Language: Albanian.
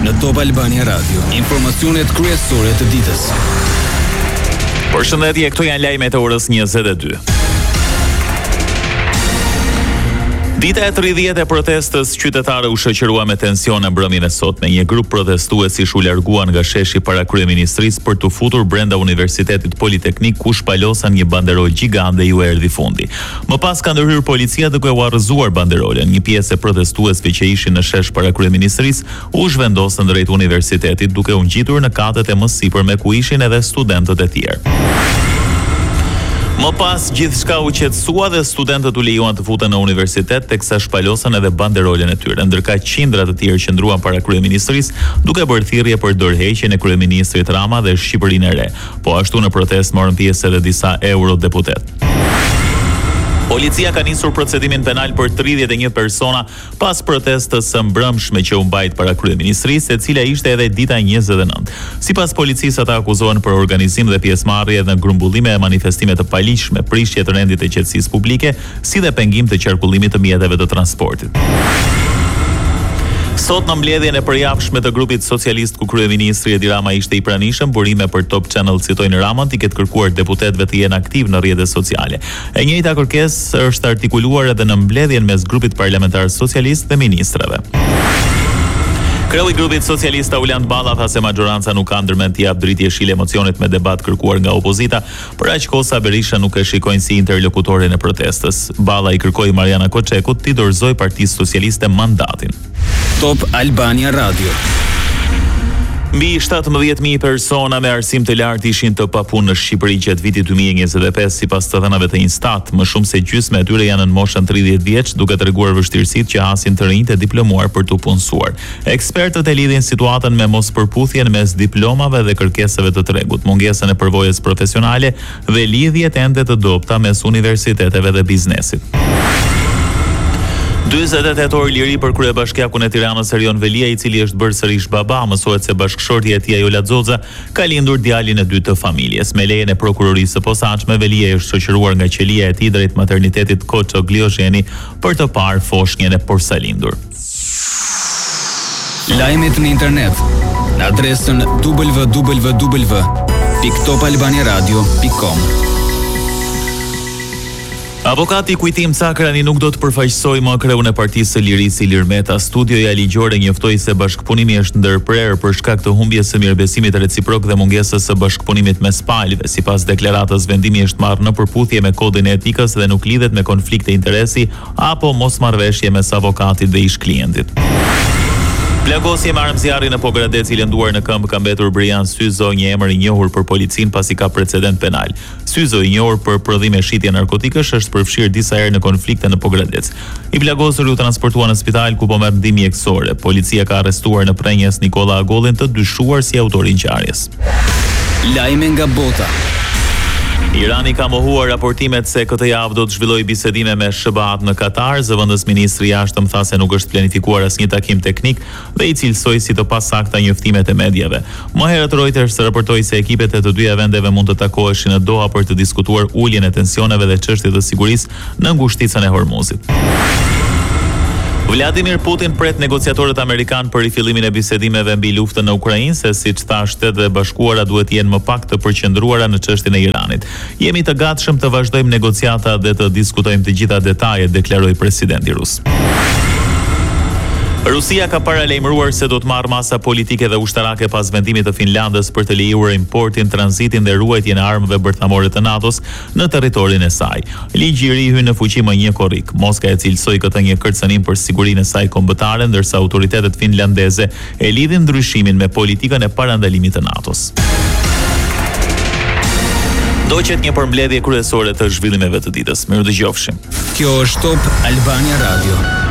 në Top Albania Radio. Informacionet kryesore të ditës. Përshëndetje, këto janë lajmet e orës 22. Dita e 30 e protestës qytetare u shoqërua me tensione mbrëmjen e sotme. Një grup protestuesish u larguan nga sheshi para kryeministrisë për të futur brenda Universitetit Politeknik, ku shpalosan një banderolë gjigande dhe ju erdhi fundi. Më pas ka ndërhyrë policia duke u arrëzuar banderolën. Një pjesë e protestuesve që ishin në shesh para kryeministrisë u zhvendosën drejt universitetit, duke u ngjitur në katet e më sipërme ku ishin edhe studentët e tjerë. Më pas gjithçka u qetësua dhe studentët u lejuan të futen në universitet, teksa shpalosën edhe banderolën e tyre, ndërka qindra të tjerë qëndruan para kryeministrisë, duke bërë thirrje për dorëheqjen e kryeministrit Rama dhe Shqipërinë e Re. Po ashtu në protestë morën pjesë edhe disa eurodeputet. Policia ka nisur procedimin penal për 31 persona pas protestës së mbrëmshme që u mbajt para kryeministrisë, e cila ishte edhe dita 29. Sipas policisë, ata akuzohen për organizim dhe pjesëmarrje në grumbullime e manifestime të paligjshme, prishje të rendit të qetësisë publike, si dhe pengim të qarkullimit të mjeteve të transportit. Sot në mbledhjen e përjavshme të grupit socialist ku kryeministri Edi Rama ishte i pranishëm, burime për Top Channel citojnë Ramën t'i ketë kërkuar deputetëve të jenë aktiv në rrjetet sociale. E njëjta kërkesë është artikuluar edhe në mbledhjen mes grupit parlamentar socialist dhe ministrave. Kreu i grupit socialista Uland Balla tha se majoranca nuk ka ndërmend t'i jap dritë jeshile emocionit me debat kërkuar nga opozita, por aq kohë sa Berisha nuk e shikojnë si interlokutore në protestës. Balla i kërkoi Mariana Koçekut t'i dorëzoj Partisë Socialiste mandatin. Top Albania Radio. Mbi 17.000 persona me arsim të lartë ishin të papunë në Shqipëri gjatë vitit 2025, sipas të dhënave të Instat. Më shumë se gjysmë e tyre janë në moshën 30 vjeç, duke treguar vështirësitë që hasin të rinjtë e diplomuar për të punësuar. Ekspertët e lidhin situatën me mospërputhjen mes diplomave dhe kërkesave të tregut, mungesën e përvojës profesionale dhe lidhjet ende të dobta mes universiteteve dhe biznesit. 48 orë liri për kryebashkiakun e Tiranës Erion Velia, i cili është bërë sërish baba. Mësohet se bashkëshortja e tij Ajola Xoxa ka lindur djalin e dytë të familjes. Me lejen e prokurorisë së posaçme, Velia është shoqëruar nga qelia e tij drejt maternitetit Koço Gliozheni për të parë foshnjën e porsalindur. Lajmet në internet në adresën www.topalbaniaradio.com. Avokati Kujtim Cakrani nuk do të përfaqësoj më kreun e Partisë së Lirisë Ilir Meta. Studioja ligjore njoftoi se bashkëpunimi është ndërprerë për shkak të humbjes së mirëbesimit reciprok dhe mungesës së bashkëpunimit mes palëve. Sipas deklaratës, vendimi është marrë në përputhje me kodin e etikës dhe nuk lidhet me konflikte interesi apo mosmarrveshje mes avokatit dhe ish klientit. Plagosje me armë zjarri në Pogradec, i lënduar në këmbë ka mbetur Brian Syzo, një emër i njohur për policinë pasi ka precedent penal. Syzo, i njohur për prodhim e shitje narkotikësh, është përfshirë disa herë në konflikte në Pogradec. I plagosur u transportua në spital ku po merr ndihmë mjekësore. Policia ka arrestuar në Prenjes Nikola Agollin, të dyshuar si autori i ngjarjes. Lajme nga bota. Irani ka mohuar raportimet se këtë javë do të zhvillojë bisedime me SBA në Katar. Zëvendës ministri i jashtëm tha se nuk është planifikuar asnjë takim teknik dhe i cilësoi si të pasakta njoftimet e mediave. Më herët Reuters raportoi se ekipet e të dyja vendeve mund të takoheshin në Doha për të diskutuar uljen e tensioneve dhe çështjet e sigurisë në ngushticën e Hormuzit. Vladimir Putin pret negociatorët amerikanë për rifillimin e bisedimeve mbi luftën në Ukrainë, se siç tha Shtetet e Bashkuara duhet jenë më pak të përqendruara në çështjen e Iranit. Jemi të gatshëm të vazhdojmë negociata dhe të diskutojmë të gjitha detajet, deklaroi presidenti rus. Rusia ka paralajmëruar se do të marrë masa politike dhe ushtarake pas vendimit të Finlandës për të lejuar importin, tranzitin dhe ruajtjen e armëve bërthamore të NATO-s në territorin e saj. Ligji i ri hyn në fuqi më 1 korrik. Moska e cilësoi këtë një kërcënim për sigurinë e saj kombëtare, ndërsa autoritetet finlandeze e lidhin ndryshimin me politikën e parandalimit të NATO-s. Do qet një përmbledhje kryesore të zhvillimeve të ditës. Mirë dëgjofshim. Kjo është Top Albania Radio.